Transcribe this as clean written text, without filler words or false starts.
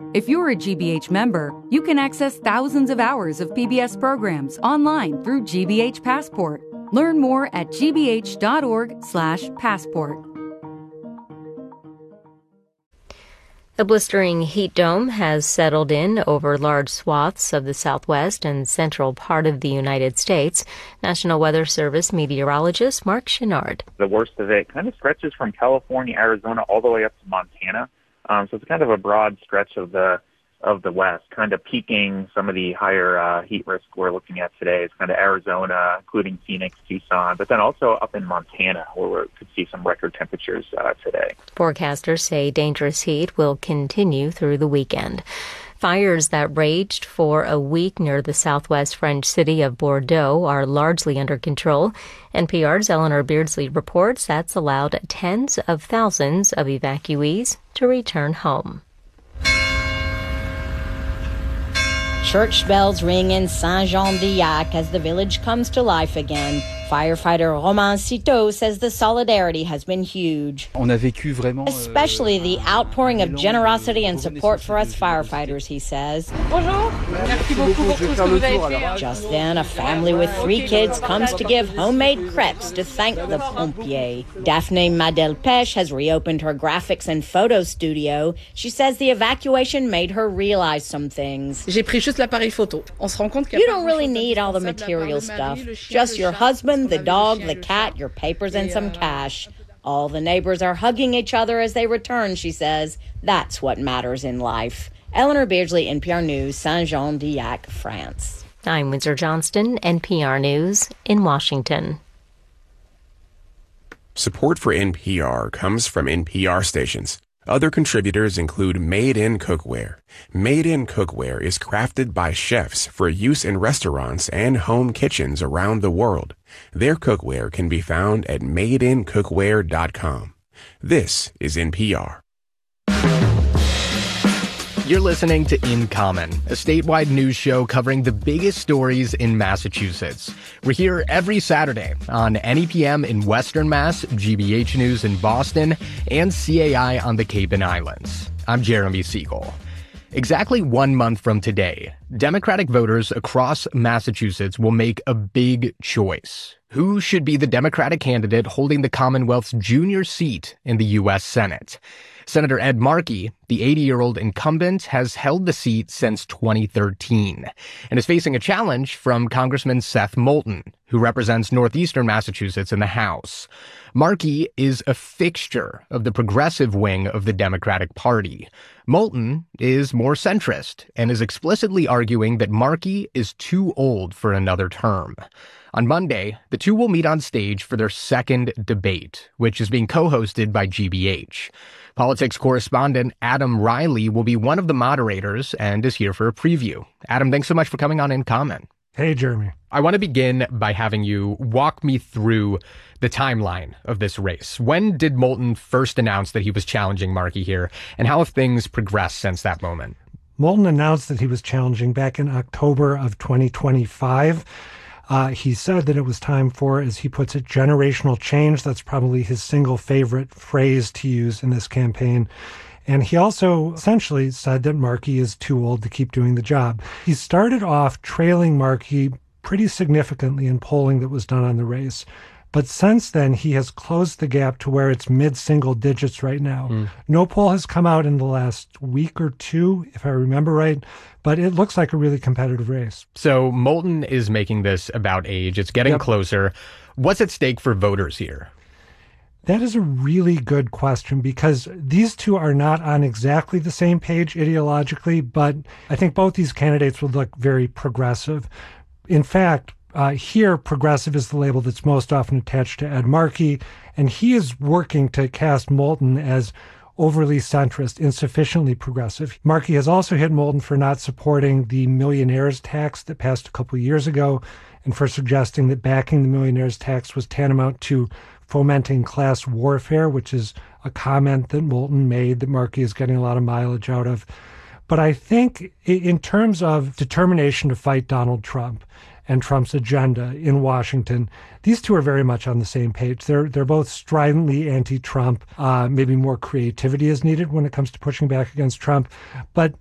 If you're a GBH member, you can access thousands of hours of PBS programs online through GBH Passport. Learn more at gbh.org/passport. The blistering heat dome has settled in over large swaths of the southwest and central part of the United States. National Weather Service meteorologist Mark Chenard. The worst of it kind of stretches from California, Arizona, all the way up to Montana. So it's kind of a broad stretch of the West, kind of peaking some of the higher heat risk we're looking at today. It's kind of Arizona, including Phoenix, Tucson, but then also up in Montana, where we could see some record temperatures today. Forecasters say dangerous heat will continue through the weekend. Fires that raged for a week near the southwest French city of Bordeaux are largely under control. NPR's Eleanor Beardsley reports that's allowed tens of thousands of evacuees to return home. Church bells ring in Saint-Jean-d'Yac as the village comes to life again. Firefighter Romain Citeau says the solidarity has been huge. Especially the outpouring of generosity and support for us firefighters, he says. Just then, a family with 3 kids comes to give homemade crepes to thank the pompiers. Daphne Madelpech has reopened her graphics and photo studio. She says the evacuation made her realize some things. You don't really need all the material stuff. Just your husband, the dog, the cat, your papers, and some cash. All the neighbors are hugging each other as they return, she says. That's what matters in life. Eleanor Beardsley, NPR News, Saint-Jean-d'Yac, France. I'm Windsor Johnston, NPR News in Washington. Support for NPR comes from NPR stations. Other contributors include Made in Cookware. Made in Cookware is crafted by chefs for use in restaurants and home kitchens around the world. Their cookware can be found at madeincookware.com. This is NPR. You're listening to In Common, a statewide news show covering the biggest stories in Massachusetts. We're here every Saturday on NEPM in Western Mass, GBH News in Boston, and CAI on the Cape and Islands. I'm Jeremy Siegel. Exactly 1 month from today, Democratic voters across Massachusetts will make a big choice. Who should be the Democratic candidate holding the Commonwealth's junior seat in the U.S. Senate? Senator Ed Markey, the 80-year-old incumbent, has held the seat since 2013 and is facing a challenge from Congressman Seth Moulton, who represents northeastern Massachusetts in the House. Markey is a fixture of the progressive wing of the Democratic Party. Moulton is more centrist and is explicitly arguing that Markey is too old for another term. On Monday, the two will meet on stage for their second debate, which is being co-hosted by GBH. Politics correspondent Adam Riley will be one of the moderators and is here for a preview. Adam, thanks so much for coming on In Common. Hey, Jeremy. I want to begin by having you walk me through the timeline of this race. When did Moulton first announce that he was challenging Markey here, and how have things progressed since that moment? Moulton announced that he was challenging back in October of 2025. He said that it was time for, as he puts it, generational change. That's probably his single favorite phrase to use in this campaign. And he also essentially said that Markey is too old to keep doing the job. He started off trailing Markey pretty significantly in polling that was done on the race. But since then, he has closed the gap to where it's mid-single digits right now. No poll has come out in the last week or two, if I remember right, but it looks like a really competitive race. So Moulton is making this about age. It's getting closer. What's at stake for voters here? That is a really good question because these two are not on exactly the same page ideologically, but I think both these candidates would look very progressive. In fact, here, progressive is the label that's most often attached to Ed Markey, and he is working to cast Moulton as overly centrist, insufficiently progressive. Markey has also hit Moulton for not supporting the millionaires tax that passed a couple of years ago and for suggesting that backing the millionaires tax was tantamount to fomenting class warfare, which is a comment that Moulton made that Markey is getting a lot of mileage out of. But I think in terms of determination to fight Donald Trump and Trump's agenda in Washington, these two are very much on the same page. They're both stridently anti-Trump. Maybe more creativity is needed when it comes to pushing back against Trump. But